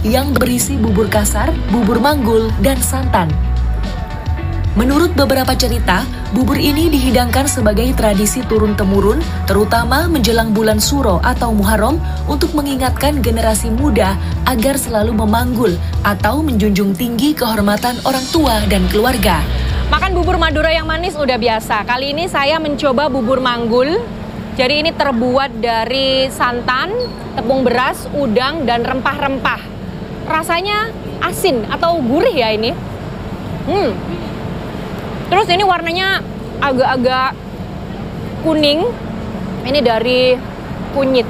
yang berisi bubur kasar, bubur manggul, dan santan. Menurut beberapa cerita, bubur ini dihidangkan sebagai tradisi turun-temurun, terutama menjelang bulan Suro atau Muharram untuk mengingatkan generasi muda agar selalu memanggul atau menjunjung tinggi kehormatan orang tua dan keluarga. Makan bubur Madura yang manis udah biasa. Kali ini saya mencoba bubur manggul. Jadi ini terbuat dari santan, tepung beras, udang, dan rempah-rempah. Rasanya asin atau gurih ya ini. Terus ini warnanya agak-agak kuning. Ini dari kunyit.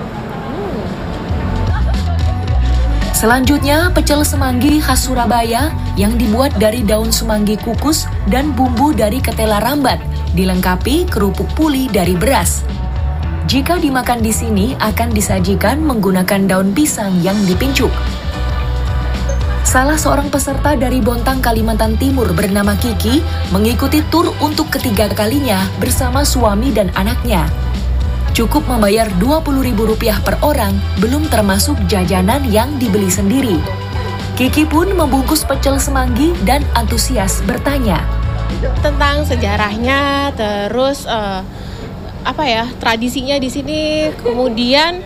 Selanjutnya, pecel semanggi khas Surabaya yang dibuat dari daun semanggi kukus dan bumbu dari ketela rambat, dilengkapi kerupuk puli dari beras. Jika dimakan di sini, akan disajikan menggunakan daun pisang yang dipincuk. Salah seorang peserta dari Bontang, Kalimantan Timur bernama Kiki mengikuti tur untuk ketiga kalinya bersama suami dan anaknya. Cukup membayar Rp20.000 per orang, belum termasuk jajanan yang dibeli sendiri. Kiki pun membungkus pecel semanggi dan antusias bertanya. Tentang sejarahnya, terus tradisinya di sini, kemudian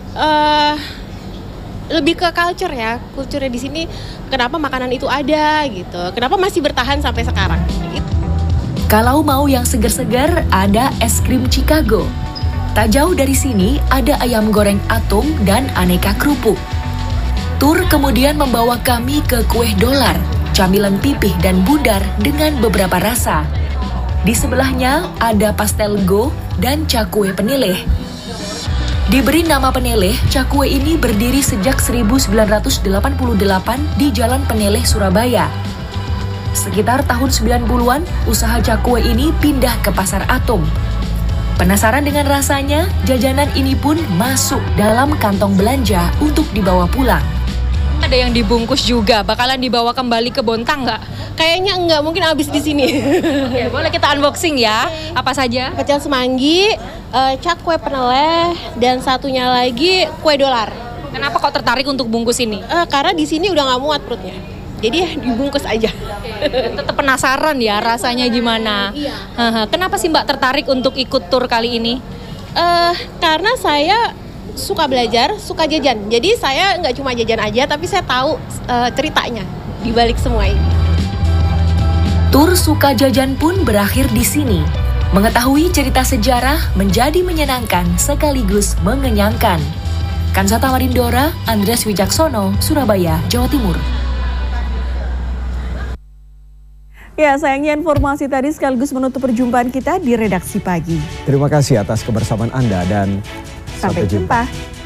lebih ke culture ya, kulturnya di sini. Kenapa makanan itu ada gitu? Kenapa masih bertahan sampai sekarang? Kalau mau yang segar-segar, ada es krim Chicago. Tak jauh dari sini ada ayam goreng atom dan aneka kerupuk. Tur kemudian membawa kami ke kue dolar, camilan pipih dan bundar dengan beberapa rasa. Di sebelahnya ada pastel go dan cakwe peneleh. Diberi nama Peneleh, cakwe ini berdiri sejak 1988 di Jalan Peneleh, Surabaya. Sekitar tahun 90-an, usaha cakwe ini pindah ke Pasar Atom. Penasaran dengan rasanya, jajanan ini pun masuk dalam kantong belanja untuk dibawa pulang. Ada yang dibungkus juga, bakalan dibawa kembali ke Bontang nggak? Kayaknya enggak, mungkin habis di sini. Oke, boleh kita unboxing ya. Apa saja? Pecel semanggi, cakwe peneleh, dan satunya lagi kue dolar. Kenapa kok tertarik untuk bungkus ini? Karena di sini udah nggak muat perutnya, jadi dibungkus aja. Tetap penasaran ya rasanya gimana? Iya. Kenapa sih Mbak tertarik untuk ikut tur kali ini? Karena saya suka belajar, suka jajan. Jadi saya nggak cuma jajan aja, tapi saya tahu ceritanya di balik semua ini. Tur suka jajan pun berakhir di sini. Mengetahui cerita sejarah menjadi menyenangkan sekaligus mengenyangkan. Kansata Marindora, Andreas Wijaksono, Surabaya, Jawa Timur. Ya, sayangnya informasi tadi sekaligus menutup perjumpaan kita di Redaksi Pagi. Terima kasih atas kebersamaan Anda dan sampai jumpa.